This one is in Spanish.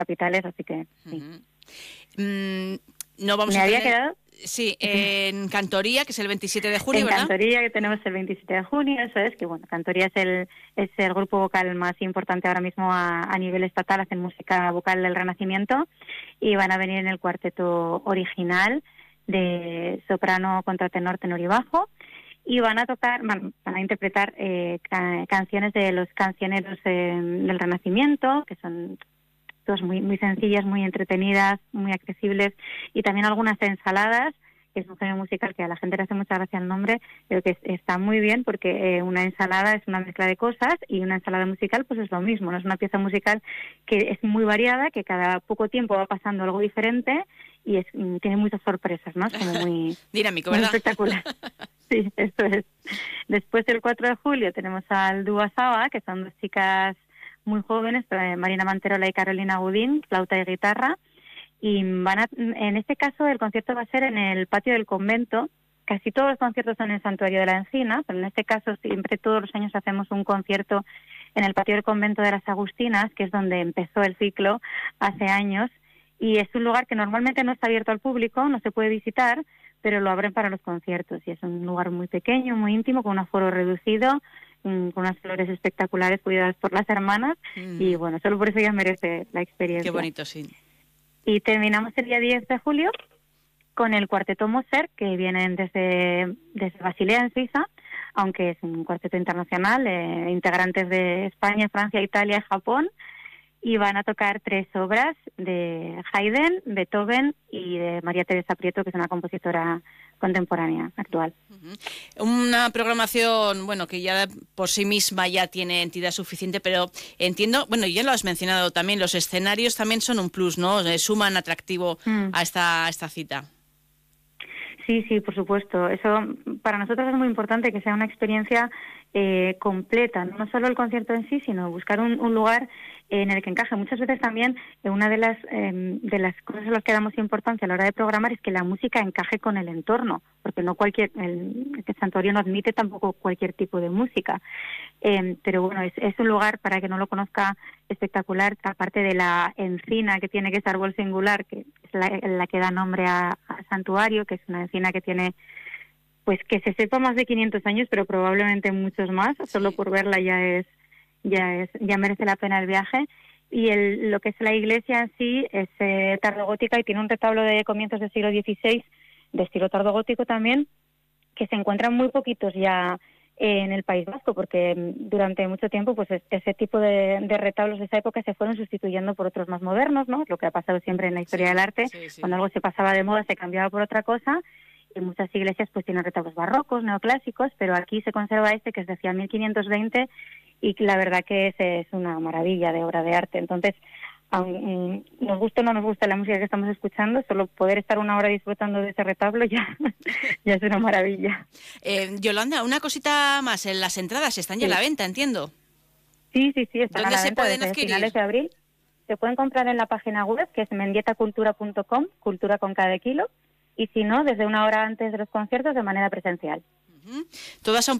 capitales, así que sí. No vamos Me a había tener... quedado... Sí, en Cantoría, que es el 27 de junio, En ¿verdad? Cantoría, que tenemos el 27 de junio, eso es, que bueno, Cantoría es el grupo vocal más importante ahora mismo a nivel estatal, hacen música vocal del Renacimiento, y van a venir en el cuarteto original de soprano, contratenor, tenor y bajo, y van a interpretar canciones de los cancioneros del Renacimiento, que son todas muy, muy sencillas, muy entretenidas, muy accesibles, y también algunas ensaladas, que es un género musical que a la gente le hace mucha gracia el nombre, pero que está muy bien porque una ensalada es una mezcla de cosas y una ensalada musical pues es lo mismo, no es una pieza musical que es muy variada, que cada poco tiempo va pasando algo diferente y tiene muchas sorpresas, ¿no? Es como muy, dinámico, muy ¿verdad? espectacular. Sí, esto es. Después, el 4 de julio, tenemos al dúo Saba, que son dos chicas muy jóvenes, Marina Manterola y Carolina Gudín, flauta y guitarra, y en este caso el concierto va a ser en el patio del convento. Casi todos los conciertos son en el Santuario de la Encina, pero en este caso siempre todos los años hacemos un concierto en el patio del convento de las Agustinas, que es donde empezó el ciclo hace años, y es un lugar que normalmente no está abierto al público, no se puede visitar, pero lo abren para los conciertos, y es un lugar muy pequeño, muy íntimo, con un aforo reducido, con unas flores espectaculares cuidadas por las hermanas, y bueno, solo por eso ya merece la experiencia. Qué bonito, sí. Y terminamos el día 10 de julio con el cuarteto Moser, que vienen desde Basilea, en Suiza, aunque es un cuarteto internacional, integrantes de España, Francia, Italia y Japón, y van a tocar 3 obras de Haydn, Beethoven y de María Teresa Prieto, que es una compositora contemporánea actual. Una programación, bueno, que ya por sí misma ya tiene entidad suficiente, pero entiendo, bueno, ya lo has mencionado también, los escenarios también son un plus, ¿no? Suman atractivo a esta cita. Sí, por supuesto. Eso para nosotros es muy importante, que sea una experiencia completa, no solo el concierto en sí, sino buscar un lugar en el que encaje. Muchas veces también una de las cosas a las que damos importancia a la hora de programar es que la música encaje con el entorno, porque no el santuario no admite tampoco cualquier tipo de música. Pero bueno, es un lugar, para que no lo conozca, espectacular, aparte de la encina, que tiene que ese árbol singular, que es la que da nombre al santuario, que es una encina que tiene, pues que se sepa, más de 500 años, pero probablemente muchos más. Sí. Solo por verla ya merece la pena el viaje. Y lo que es la iglesia en sí es tardogótica y tiene un retablo de comienzos del siglo XVI, de estilo tardogótico también, que se encuentran muy poquitos ya en el País Vasco, porque durante mucho tiempo pues ese tipo de retablos de esa época se fueron sustituyendo por otros más modernos, ¿no? Lo que ha pasado siempre en la historia del arte, cuando algo se pasaba de moda se cambiaba por otra cosa, y muchas iglesias pues tienen retablos barrocos, neoclásicos, pero aquí se conserva que es de hacia 1520, y la verdad que es una maravilla de obra de arte. Entonces, nos gusta o no nos gusta la música que estamos escuchando, solo poder estar una hora disfrutando de ese retablo ya es una maravilla. Yolanda, una cosita más, las entradas están ya a la venta, entiendo. Sí, están a la venta desde adquirir? Finales de abril. Se pueden comprar en la página web, que es mendietacultura.com, cultura con cada kilo, y si no, desde una hora antes de los conciertos de manera presencial. Todas son